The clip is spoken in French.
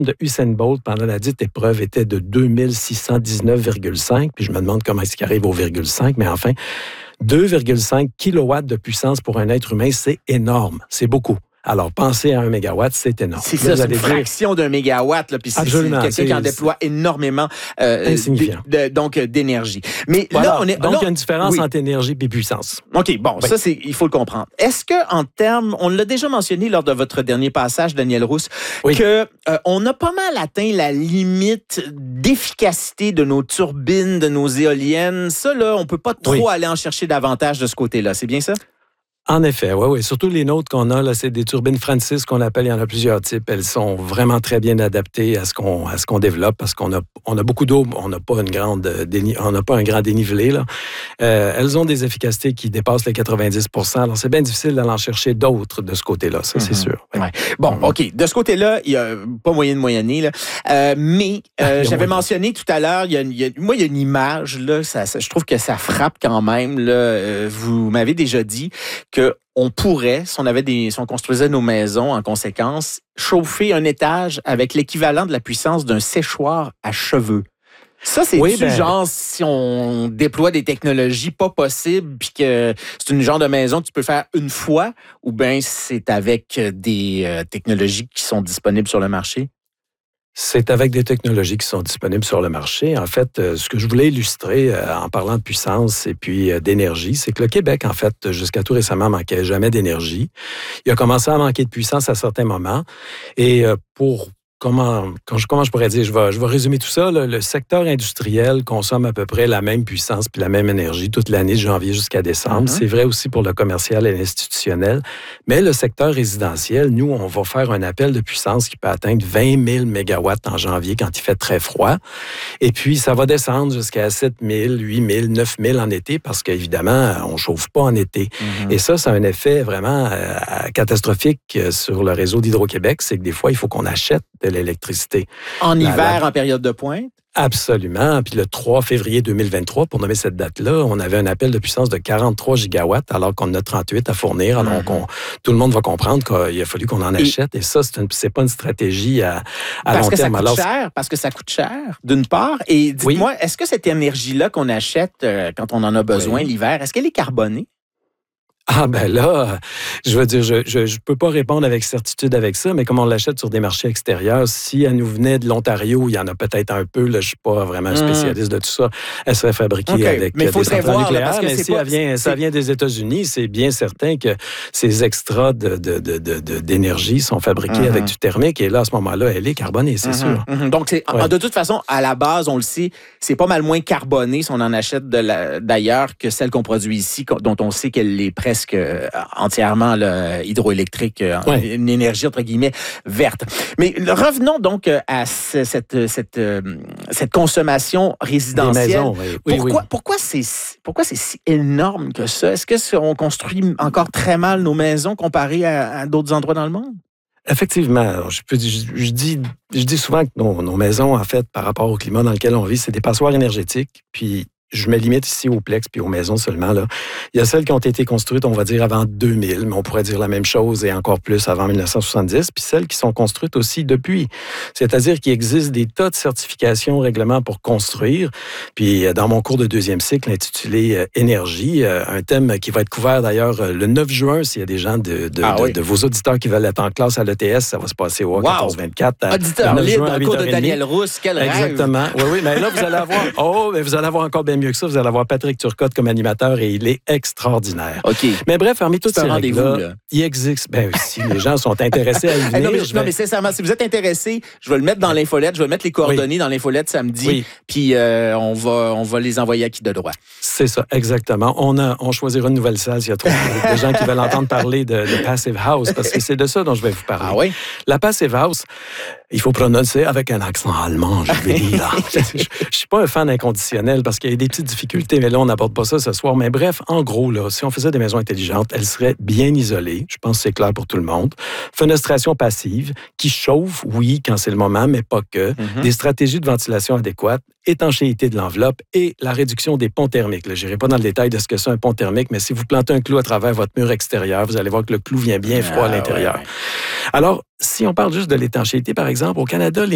de Usain Bolt pendant la dite épreuve était de 2619,5, puis je me demande comment est-ce qu'il arrive au 0,5, mais enfin, 2,5 kilowatts de puissance pour un être humain, c'est énorme, c'est beaucoup. Alors, pensez à 1 mégawatt, c'est énorme. C'est ça, c'est une fraction d'un mégawatt. Là, puis c'est quelqu'un qui en déploie énormément d'énergie. Mais voilà. Là, on est... Donc, il y a une différence entre énergie et puissance. OK, bon, ça, il faut le comprendre. Est-ce qu'en termes, on l'a déjà mentionné lors de votre dernier passage, Daniel Rousse, qu'on a pas mal atteint la limite d'efficacité de nos turbines, de nos éoliennes. Ça, là, on peut pas trop aller en chercher davantage de ce côté-là. C'est bien ça? En effet, oui. Surtout les nôtres qu'on a, là, c'est des turbines Francis qu'on appelle, il y en a plusieurs types. Elles sont vraiment très bien adaptées à ce qu'on développe parce qu'on a beaucoup d'eau, on n'a pas un grand dénivelé. Là. Elles ont des efficacités qui dépassent les 90 %. Alors, c'est bien difficile d'aller en chercher d'autres de ce côté-là, ça, c'est sûr. Ouais. Bon, OK. De ce côté-là, il n'y a pas moyen de moyenner. Là. Mais j'avais mentionné tout à l'heure, il y a une image, là, je trouve que ça frappe quand même. Là. Vous m'avez déjà dit qu'on pourrait, si on construisait nos maisons en conséquence, chauffer un étage avec l'équivalent de la puissance d'un séchoir à cheveux. Ça, c'est genre si on déploie des technologies pas possibles puis que c'est une genre de maison que tu peux faire une fois ou bien c'est avec des technologies qui sont disponibles sur le marché? C'est avec des technologies qui sont disponibles sur le marché. En fait, ce que je voulais illustrer en parlant de puissance et puis d'énergie, c'est que le Québec, en fait, jusqu'à tout récemment, manquait jamais d'énergie. Il a commencé à manquer de puissance à certains moments. Et comment je pourrais dire, je vais résumer tout ça. Là. Le secteur industriel consomme à peu près la même puissance puis la même énergie toute l'année, de janvier jusqu'à décembre. C'est vrai aussi pour le commercial et l'institutionnel. Mais le secteur résidentiel, nous, on va faire un appel de puissance qui peut atteindre 20 000 mégawatts en janvier quand il fait très froid. Et puis, ça va descendre jusqu'à 7 000, 8 000, 9 000 en été parce qu'évidemment, on ne chauffe pas en été. Et ça a un effet vraiment catastrophique sur le réseau d'Hydro-Québec. C'est que des fois, il faut qu'on achète de l'électricité. En hiver, en période de pointe? Absolument. Puis le 3 février 2023, pour nommer cette date-là, on avait un appel de puissance de 43 gigawatts alors qu'on en a 38 à fournir. Alors tout le monde va comprendre qu'il a fallu qu'on en achète. Et ça, c'est pas une stratégie à long terme. Parce que ça coûte cher, d'une part. Et dites-moi, est-ce que cette énergie-là qu'on achète quand on en a besoin l'hiver, est-ce qu'elle est carbonée? Ah ben là, je veux dire, je peux pas répondre avec certitude avec ça, mais comme on l'achète sur des marchés extérieurs, si elle nous venait de l'Ontario, il y en a peut-être un peu, là, je suis pas vraiment un spécialiste de tout ça, elle serait fabriquée avec des centrales nucléaires, mais si ça vient des États-Unis, c'est bien certain que ces extras d'énergie sont fabriqués avec du thermique, et là, à ce moment-là, elle est carbonée, c'est sûr. Donc, de toute façon, à la base, on le sait, c'est pas mal moins carboné si on en achète d'ailleurs que celle qu'on produit ici, dont on sait qu'elle est presque entièrement hydroélectrique, une énergie entre guillemets verte. Mais revenons donc à cette consommation résidentielle. Pourquoi c'est si énorme que ça? Est-ce qu'on construit encore très mal nos maisons comparé à d'autres endroits dans le monde? Effectivement. Je dis souvent que nos maisons, en fait, par rapport au climat dans lequel on vit, c'est des passoires énergétiques. Puis je me limite ici aux plex puis aux maisons seulement. Là. Il y a celles qui ont été construites, on va dire, avant 2000, mais on pourrait dire la même chose et encore plus avant 1970, puis celles qui sont construites aussi depuis. C'est-à-dire qu'il existe des tas de certifications, règlements pour construire. Puis dans mon cours de deuxième cycle intitulé Énergie, un thème qui va être couvert d'ailleurs le 9 juin, s'il y a des gens de vos auditeurs qui veulent être en classe à l'ETS, ça va se passer au 14-24. Auditeur libre dans le cours de Daniel Rousse, quel rêve! Exactement. Oui, mais là, vous allez avoir encore bien mieux que ça. Vous allez avoir Patrick Turcotte comme animateur et il est extraordinaire. OK. Mais bref, parmi toutes ces règles-là, il existe... si les gens sont intéressés à y venir... non, mais sincèrement, si vous êtes intéressés, je vais le mettre dans l'infolette, je vais mettre les coordonnées dans l'infolette samedi, puis on va les envoyer à qui de droit. C'est ça, exactement. On choisira une nouvelle salle s'il y a trop de gens qui veulent entendre parler de Passive House, parce que c'est de ça dont je vais vous parler. Ah oui? La Passive House, il faut prononcer avec un accent allemand, je vais dire. Je suis pas un fan inconditionnel parce qu'il y a des petites difficultés, mais là, on n'aborde pas ça ce soir. Mais bref, en gros, là, si on faisait des maisons intelligentes, elles seraient bien isolées. Je pense que c'est clair pour tout le monde. Fenestration passive, qui chauffe, oui, quand c'est le moment, mais pas que. Des stratégies de ventilation adéquates, étanchéité de l'enveloppe et la réduction des ponts thermiques. Je n'irai pas dans le détail de ce que c'est un pont thermique, mais si vous plantez un clou à travers votre mur extérieur, vous allez voir que le clou vient bien froid à l'intérieur. Alors, si on parle juste de l'étanchéité, par exemple, au Canada,